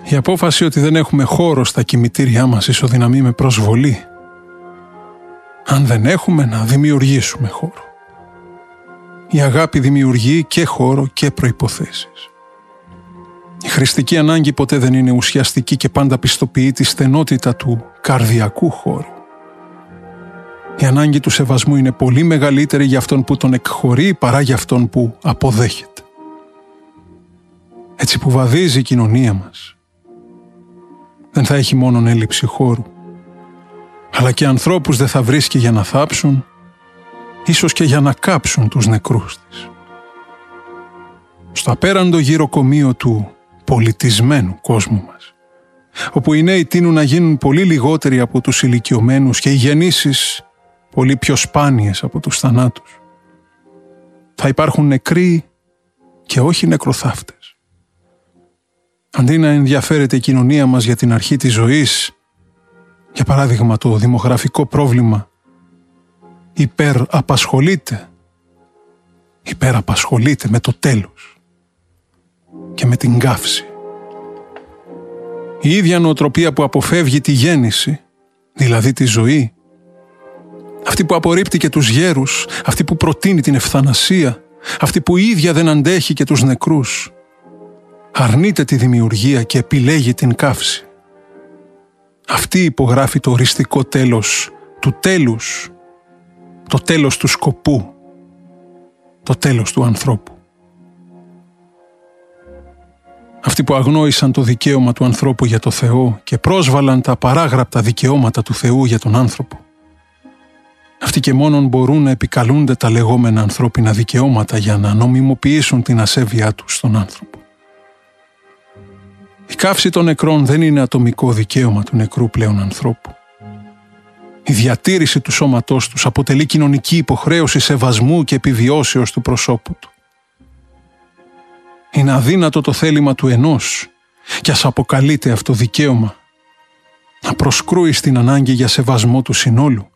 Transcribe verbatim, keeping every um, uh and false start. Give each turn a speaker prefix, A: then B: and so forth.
A: Η απόφαση ότι δεν έχουμε χώρο στα κημητήριά μας ισοδυναμεί με προσβολή. Αν δεν έχουμε, να δημιουργήσουμε χώρο. Η αγάπη δημιουργεί και χώρο και προϋποθέσεις. Η χρηστική ανάγκη ποτέ δεν είναι ουσιαστική και πάντα πιστοποιεί τη στενότητα του καρδιακού χώρου. Η ανάγκη του σεβασμού είναι πολύ μεγαλύτερη για αυτόν που τον εκχωρεί παρά για αυτόν που αποδέχεται. Έτσι που βαδίζει η κοινωνία μας, δεν θα έχει μόνον έλλειψη χώρου, αλλά και ανθρώπους δεν θα βρίσκει για να θάψουν, ίσως και για να κάψουν τους νεκρούς της. Στο απέραντο γυροκομείο του πολιτισμένου κόσμου μας, όπου οι νέοι τείνουν να γίνουν πολύ λιγότεροι από τους ηλικιωμένους και οι γεννήσεις πολύ πιο σπάνιες από τους θανάτους, θα υπάρχουν νεκροί και όχι νεκροθάφτες. Αντί να ενδιαφέρεται η κοινωνία μας για την αρχή της ζωής, για παράδειγμα το δημογραφικό πρόβλημα, υπεραπασχολείται, υπεραπασχολείται με το τέλος και με την καύση. Η ίδια νοοτροπία που αποφεύγει τη γέννηση, δηλαδή τη ζωή, αυτή που απορρίπτει και τους γέρους, αυτή που προτείνει την ευθανασία, αυτή που η ίδια δεν αντέχει και τους νεκρούς, αρνείται τη δημιουργία και επιλέγει την καύση. Αυτή υπογράφει το οριστικό τέλος του τέλους, το τέλος του σκοπού, το τέλος του ανθρώπου. Αυτοί που αγνόησαν το δικαίωμα του ανθρώπου για το Θεό και πρόσβαλαν τα παράγραπτα δικαιώματα του Θεού για τον άνθρωπο, αυτοί και μόνον μπορούν να επικαλούνται τα λεγόμενα ανθρώπινα δικαιώματα για να νομιμοποιήσουν την ασέβειά τους στον άνθρωπο. Η καύση των νεκρών δεν είναι ατομικό δικαίωμα του νεκρού πλέον ανθρώπου. Η διατήρηση του σώματός τους αποτελεί κοινωνική υποχρέωση σεβασμού και επιβιώσεως του προσώπου του. Είναι αδύνατο το θέλημα του ενός, κι ας αποκαλείται αυτό δικαίωμα, να προσκρούει στην ανάγκη για σεβασμό του συνόλου,